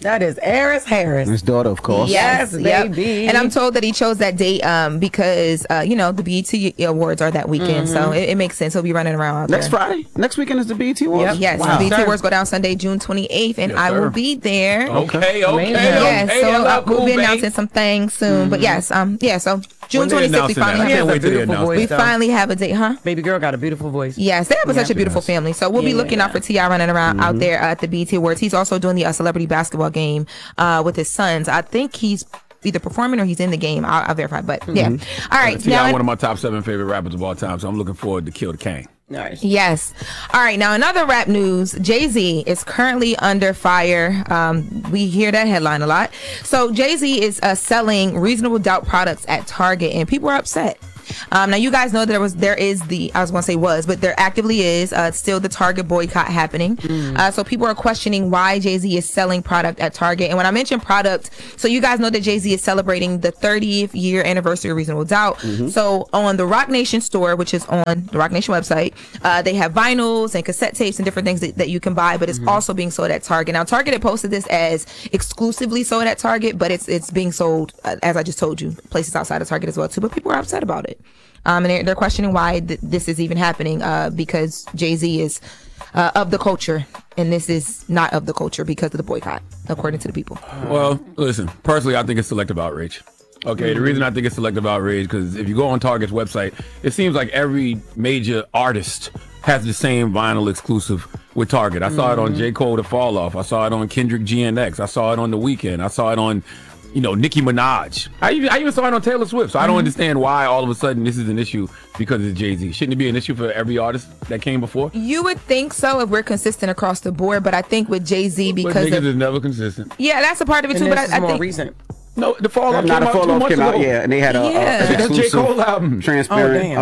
That is Eris Harris. His daughter, of course. Yes, baby. Yep. And I'm told that he chose that date because, the BET Awards are that weekend. So it makes sense. He'll be running around out Next there. Friday? Next weekend is the BET Awards? Yep. Yes, Wow. the BET Awards go down Sunday, June 28th, and I will be there. Okay. Yes, so we'll be cool, announcing some things soon. But yes, so June 26th, we finally I can't wait till they announce we finally have a date, huh? Baby girl got a beautiful voice. Yes, they have such a beautiful family. So we'll be looking out for T.I. running around out there at the BET Awards. He's also doing the celebrity basketball game with his sons. I think he's either performing or he's in the game. I'll verify. But yeah. All right. T.I. one of my top 7 favorite rappers of all time, so I'm looking forward to Kill the Kane. Nice. Yes. All right. Now, another rap news. Jay-Z is currently under fire. We hear that headline a lot. So Jay-Z is selling Reasonable Doubt products at Target, and people are upset. Now, you guys know there actively is still the Target boycott happening. So people are questioning why Jay-Z is selling product at Target. And when I mention product, so you guys know that Jay-Z is celebrating the 30th year anniversary of Reasonable Doubt. So on the Roc Nation store, which is on the Roc Nation website, they have vinyls and cassette tapes and different things that you can buy, but it's also being sold at Target. Now, Target had posted this as exclusively sold at Target, but it's being sold, as I just told you, places outside of Target as well, too. But people are upset about it. And they're questioning why this is even happening because Jay-Z is of the culture, and this is not of the culture because of the boycott, according to the people. Well, listen, personally, I think it's selective outrage. Okay, the reason I think it's selective outrage because if you go on Target's website, it seems like every major artist has the same vinyl exclusive with Target. I saw it on J. Cole, The Fall Off. I saw it on Kendrick GNX. I saw it on The Weeknd. I saw it on Nicki Minaj. I even saw it on Taylor Swift. So I don't understand why all of a sudden this is an issue because it's Jay-Z. Shouldn't it be an issue for every artist that came before? You would think so if we're consistent across the board, but I think with Jay-Z because but niggas is never consistent. Yeah, that's a part of it too. But I think recent. No, The Fall Off came out 2 months ago. Yeah, and they had that's J. Cole album. Transparent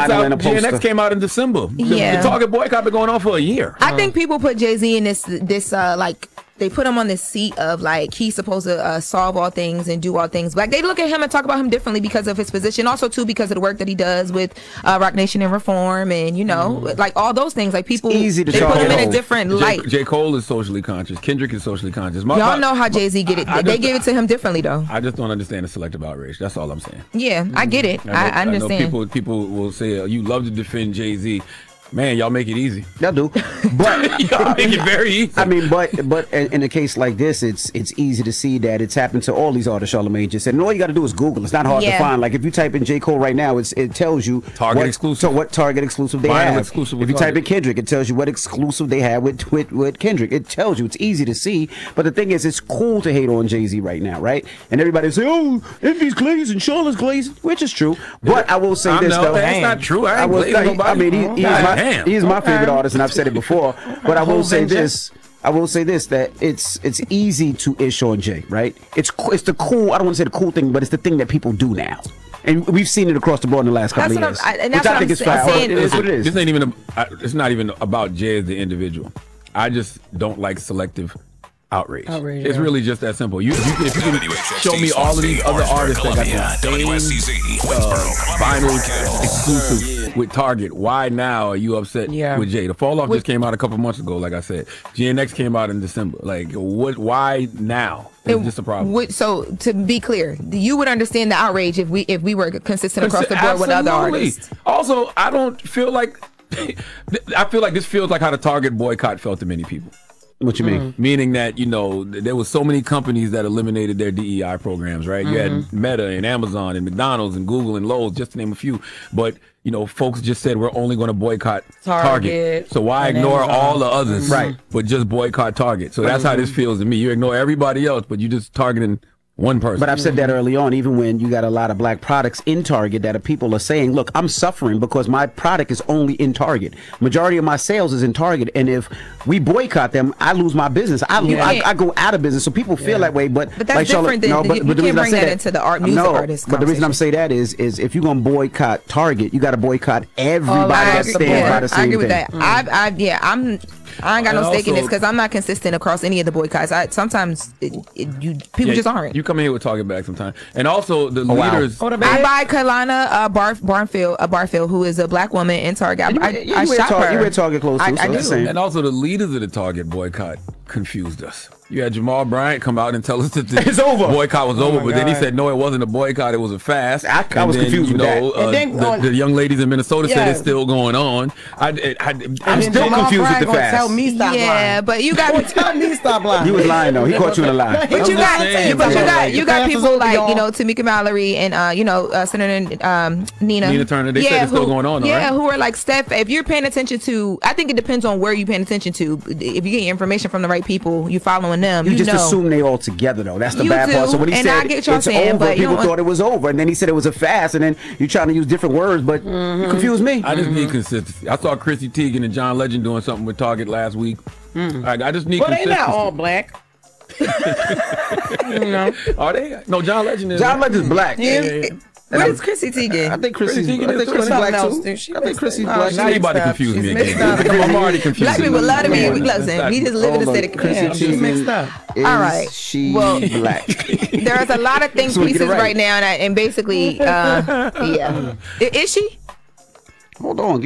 GNX came out in December. Yeah. The Target boycott been going on for a year. I think people put Jay-Z in this like they put him on this seat of like he's supposed to solve all things and do all things. Like they look at him and talk about him differently because of his position, also too because of the work that he does with Roc Nation and Reform, and like all those things. Like people, it's easy to they put him in a different light. J. Cole is socially conscious. Kendrick is socially conscious. Y'all know how Jay-Z get it. They give it to him differently though. I just don't understand the selective outrage. That's all I'm saying. Yeah, I get it. I understand. I know people will say you love to defend Jay-Z. Man, y'all make it easy. Y'all do, but y'all make it very easy. I mean, but in a case like this, it's easy to see that it's happened to all these artists. Charlamagne just said, and all you got to do is Google. It's not hard to find. Like if you type in J. Cole right now, it tells you Target exclusive. What Target exclusive they have. Exclusive if you type in Kendrick, it tells you what exclusive they have with Kendrick. It tells you. It's easy to see. But the thing is, it's cool to hate on Jay-Z right now, right? And everybody say, oh, Envy's glazing, Charlotte's glazing, which is true. But I will say this though, that's not true. I mean, he's my favorite artist, and I've said it before. But I will say this. That it's easy to ish on Jay, right? It's the cool. I don't want to say the cool thing, but it's the thing that people do now, and we've seen it across the board in the last couple of years. Which I think is fine. It is what it is. This ain't even. It's not even about Jay as the individual. I just don't like selective outrage. It's really just that simple. If you can show me all of these other artists that got the same vinyl exclusive with Target, why now are you upset with Jay? The Fall Off just came out a couple months ago, like I said. GNX came out in December. Like, why now? It's just a problem. So to be clear, you would understand the outrage if we were consistent across the board with other artists. Also, I don't feel like this feels like how the Target boycott felt to many people. What you mean? Meaning that, there was so many companies that eliminated their DEI programs, right? You had Meta and Amazon and McDonald's and Google and Lowe's, just to name a few. But, folks just said we're only going to boycott Target. So why ignore all the others? Right. But just boycott Target. So that's how this feels to me. You ignore everybody else, but you just targeting one person. But I've said that early on, even when you got a lot of black products in Target that people are saying, look, I'm suffering because my product is only in Target. Majority of my sales is in Target. And if we boycott them, I lose my business. I go out of business. So people feel that way. But that's like different than you can't bring that into the music artist. But the reason I'm saying that is if you're going to boycott Target, you got to boycott everybody that stands by the same thing. I agree with that. I ain't got no stake in this because I'm not consistent across any of the boycotts. Sometimes people just aren't. You come in here with Target bags sometimes, and also the leaders. I buy Kailana Barfield, who is a black woman in Target. I shop her. You wear Target clothes too. I do. And also the leaders of the Target boycott confused us. You had Jamal Bryant come out and tell us that the It's over. boycott was over, my but then he God. said no, it wasn't a boycott, it was a fast. I And was then, confused with that. And then the young ladies in Minnesota said Yeah. it's still going on. I'm And still Jamal confused with Bryant the gonna fast. Tell me stop Yeah, lying. but you got Tell me stop lying. He was lying though. He caught you in a lie. But you I'm got, just saying, but you bro. got, you The got fast is people over, like y'all. Tamika Mallory and Senator Nina Turner, they said it's still going on, though, yeah, right? who are like Steph. If you're paying attention to, I think it depends on where you're paying attention to. If you get your information from the right people, you following them. You just know. assume they all together though. That's the You bad part. do, So when he and said I get y'all it's saying, over, but you people don't- thought it was over, and then he said it was a fast, and then you trying to use different words, but you confused me. I just need consistency. I saw Chrissy Teigen and John Legend doing something with Target last week. I just need But they consistency. not all black. You know. Are they? No, John Legend is. John Legend's black. Yeah. What is Chrissy Teigen? I think Chrissy's Chrissy Teigen is Chrissy's doing black something too. else. She I think mixed Chrissy's up. black. Now you about to Mixed up. confuse me She's again. mixed up. I'm already confused. Black people love to be. Listen, we just live in the Hold city. on, Chrissy Yeah. She's mixed up. Is All right. she Well- black? There's a lot of think So we get it pieces right. right now, and basically, yeah. Is she? Hold on.